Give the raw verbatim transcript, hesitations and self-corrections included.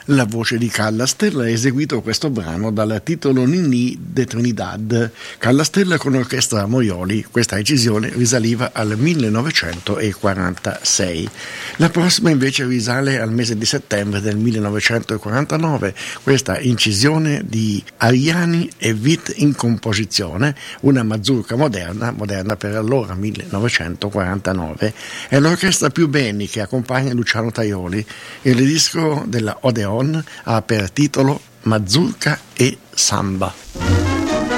La voce di Callastella ha eseguito questo brano dal titolo Nini de Trinidad. Callastella con orchestra Moioli, questa incisione risaliva al millenovecentoquarantasei. La prossima invece risale al mese di settembre del millenovecentoquarantanove, questa incisione di Ariani e Witt in composizione, una mazurka moderna, moderna per allora millenovecentoquarantanove. È l'orchestra Più Beni che accompagna Luciano Tajoli e il disco della Odeon ha per titolo Mazurka e Samba.